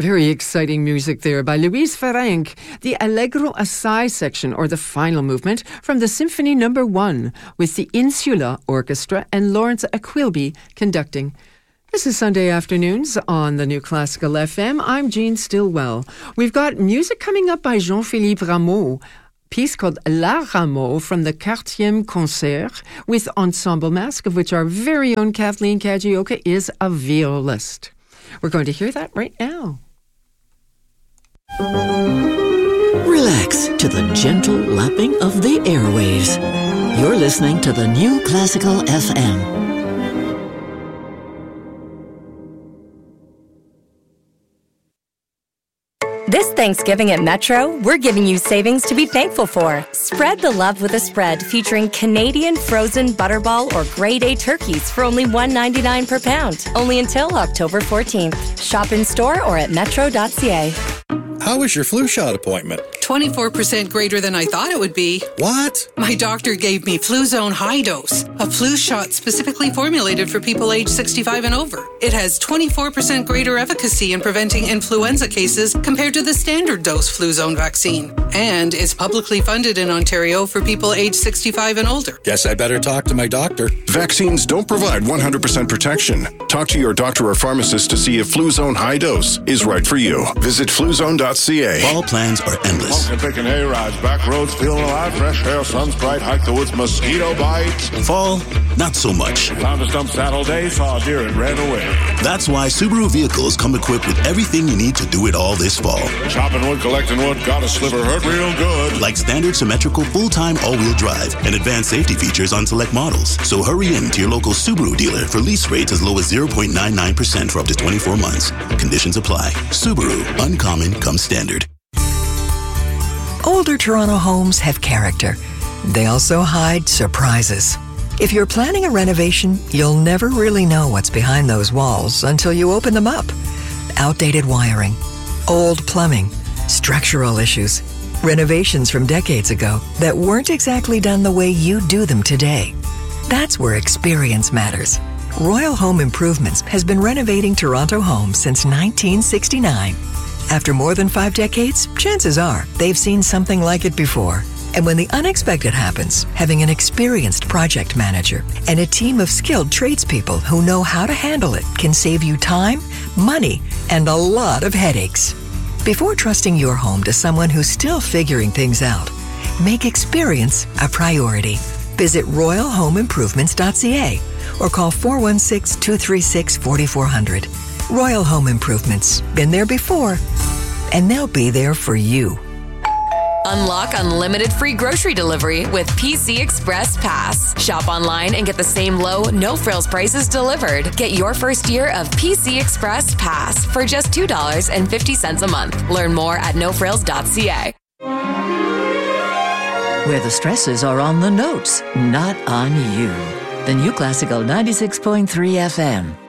Very exciting music there by Louise Ferenc, the Allegro Assai section, or the final movement, from the Symphony No. 1, with the Insula Orchestra and Lawrence Aquilby conducting. This is Sunday Afternoons on the New Classical FM. I'm Jean Stillwell. We've got music coming up by Jean-Philippe Rameau, piece called La Rameau from the 4e Concert, with Ensemble Masque, of which our very own Kathleen Kajioka is a violist. We're going to hear that right now. Relax to the gentle lapping of the airwaves. You're listening to the New Classical FM. This Thanksgiving at Metro, we're giving you savings to be thankful for. Spread the love with a spread featuring Canadian frozen butterball or grade A turkeys for only $1.99 per pound. Only until October 14th. Shop in store or at metro.ca. How was your flu shot appointment? 24% greater than I thought it would be. What? My doctor gave me Fluzone High Dose, a flu shot specifically formulated for people aged 65 and over. It has 24% greater efficacy in preventing influenza cases compared to the standard dose Fluzone vaccine. And is publicly funded in Ontario for people aged 65 and older. Guess I better talk to my doctor. Vaccines don't provide 100% protection. Talk to your doctor or pharmacist to see if Fluzone High Dose is right for you. Visit fluzone.ca. Fall plans are endless. Smoking, picking hay rides, back roads, feeling alive, fresh air, sun's bright, hike the woods, mosquito bites. Fall, not so much. Found a stump saddle day, saw a deer and ran away. That's why Subaru vehicles come equipped with everything you need to do it all this fall. Chopping wood, collecting wood, got a sliver, hurt real good. Like standard symmetrical full-time all-wheel drive and advanced safety features on select models. So hurry in to your local Subaru dealer for lease rates as low as 0.99% for up to 24 months. Conditions apply. Subaru, uncommon comes standard. Older Toronto homes have character. They also hide surprises. If you're planning a renovation, you'll never really know what's behind those walls until you open them up. Outdated wiring, old plumbing, structural issues, renovations from decades ago that weren't exactly done the way you do them today. That's where experience matters. Royal Home Improvements has been renovating Toronto homes since 1969. After more than 5 decades, chances are they've seen something like it before. And when the unexpected happens, having an experienced project manager and a team of skilled tradespeople who know how to handle it can save you time, money, and a lot of headaches. Before trusting your home to someone who's still figuring things out, make experience a priority. Visit royalhomeimprovements.ca or call 416-236-4400. Royal Home Improvements. Been there before, and they'll be there for you. Unlock unlimited free grocery delivery with PC Express Pass. Shop online and get the same low, no-frills prices delivered. Get your first year of PC Express Pass for just $2.50 a month. Learn more at nofrills.ca. Where the stresses are on the notes, not on you. The New Classical 96.3 FM.